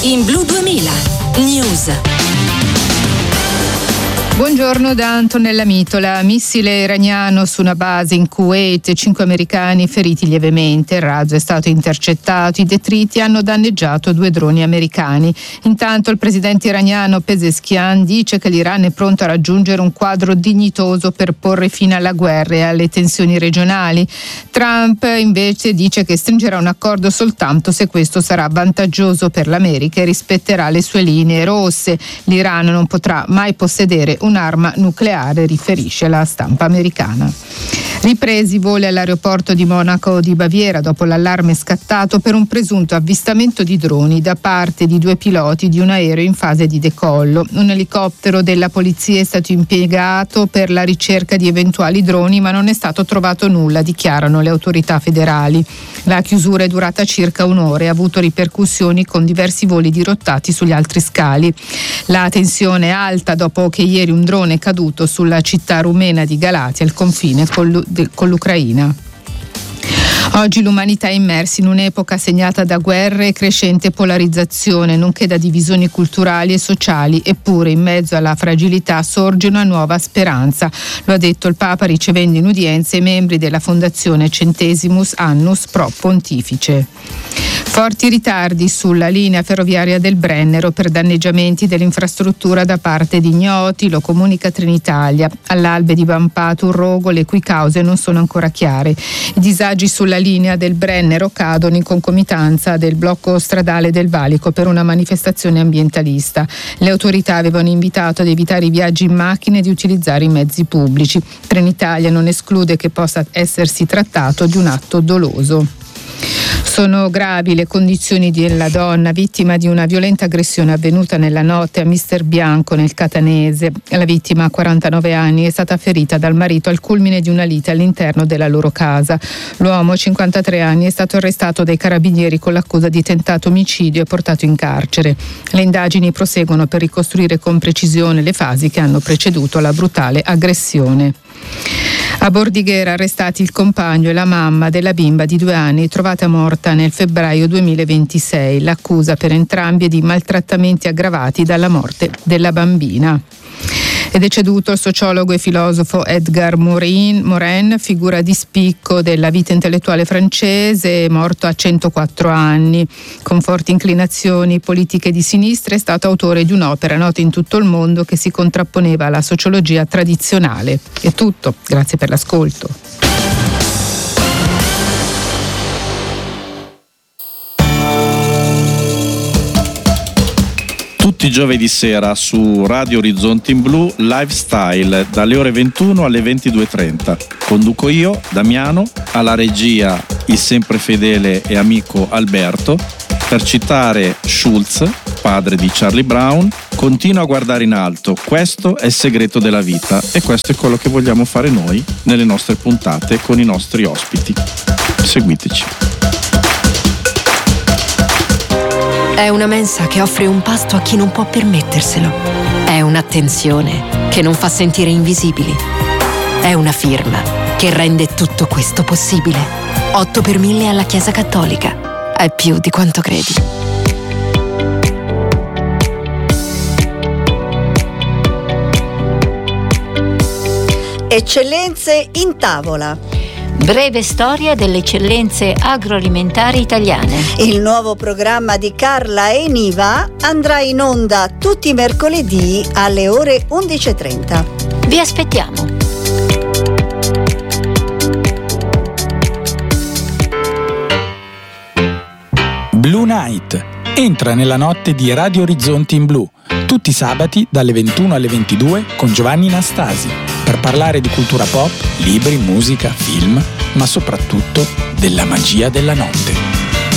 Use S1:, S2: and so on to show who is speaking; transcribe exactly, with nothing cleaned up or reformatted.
S1: in Blu duemila News.
S2: Buongiorno da Antonella Mitola. Missile iraniano su una base in Kuwait, cinque americani feriti lievemente. Il razzo è stato intercettato. I detriti hanno danneggiato due droni americani. Intanto il presidente iraniano Pezeshkian dice che l'Iran è pronto a raggiungere un quadro dignitoso per porre fine alla guerra e alle tensioni regionali. Trump invece dice che stringerà un accordo soltanto se questo sarà vantaggioso per l'America e rispetterà le sue linee rosse. L'Iran non potrà mai possedere un'arma nucleare, riferisce la stampa americana. Ripresi i voli all'aeroporto di Monaco di Baviera dopo l'allarme scattato per un presunto avvistamento di droni da parte di due piloti di un aereo in fase di decollo. Un elicottero della polizia è stato impiegato per la ricerca di eventuali droni, ma non è stato trovato nulla, dichiarano le autorità federali. La chiusura è durata circa un'ora e ha avuto ripercussioni con diversi voli dirottati sugli altri scali. La tensione è alta dopo che ieri un drone è caduto sulla città rumena di Galatia, al confine con, l'U- con l'Ucraina. Oggi l'umanità è immersa in un'epoca segnata da guerre e crescente polarizzazione, nonché da divisioni culturali e sociali, eppure in mezzo alla fragilità sorge una nuova speranza. Lo ha detto il Papa ricevendo in udienza i membri della Fondazione Centesimus Annus Pro Pontifice. Forti ritardi sulla linea ferroviaria del Brennero per danneggiamenti dell'infrastruttura da parte di ignoti, lo comunica Trenitalia. All'Albe di Vampato un rogo, le cui cause non sono ancora chiare. I disagi sulla linea del Brennero cadono in concomitanza del blocco stradale del Valico per una manifestazione ambientalista. Le autorità avevano invitato ad evitare i viaggi in macchina e di utilizzare i mezzi pubblici. Trenitalia non esclude che possa essersi trattato di un atto doloso. Sono gravi le condizioni della donna vittima di una violenta aggressione avvenuta nella notte a Mister Bianco nel Catanese. La vittima, quarantanove anni, è stata ferita dal marito al culmine di una lite all'interno della loro casa. L'uomo, cinquantatré anni, è stato arrestato dai carabinieri con l'accusa di tentato omicidio e portato in carcere. Le indagini proseguono per ricostruire con precisione le fasi che hanno preceduto la brutale aggressione. A Bordighera arrestati il compagno e la mamma della bimba di due anni trovata morta nel febbraio duemilaventisei. L'accusa per entrambi è di maltrattamenti aggravati dalla morte della bambina. È deceduto il sociologo e filosofo Edgar Morin, Morin, figura di spicco della vita intellettuale francese, morto a centoquattro anni. Con forti inclinazioni politiche di sinistra, è stato autore di un'opera nota in tutto il mondo che si contrapponeva alla sociologia tradizionale. È tutto, grazie per l'ascolto.
S3: Tutti i giovedì sera su Radio Orizzonti in Blu, Lifestyle, dalle ore ventuno alle ventidue e trenta. Conduco io, Damiano, alla regia il sempre fedele e amico Alberto. Per citare Schulz, padre di Charlie Brown, continua a guardare in alto, questo è il segreto della vita e questo è quello che vogliamo fare noi nelle nostre puntate con i nostri ospiti. Seguiteci.
S1: È una mensa che offre un pasto a chi non può permetterselo. È un'attenzione che non fa sentire invisibili. È una firma che rende tutto questo possibile. otto per mille alla Chiesa Cattolica. È più di quanto credi.
S4: Eccellenze in tavola.
S5: Breve storia delle eccellenze agroalimentari italiane.
S4: Il nuovo programma di Carla e Niva andrà in onda tutti i mercoledì alle ore undici e trenta.
S5: Vi aspettiamo.
S6: Blue Night. Entra nella notte di Radio Orizzonti in Blu, tutti i sabati dalle ventuno alle ventidue con Giovanni Nastasi, per parlare di cultura pop, libri, musica, film, ma soprattutto della magia della notte.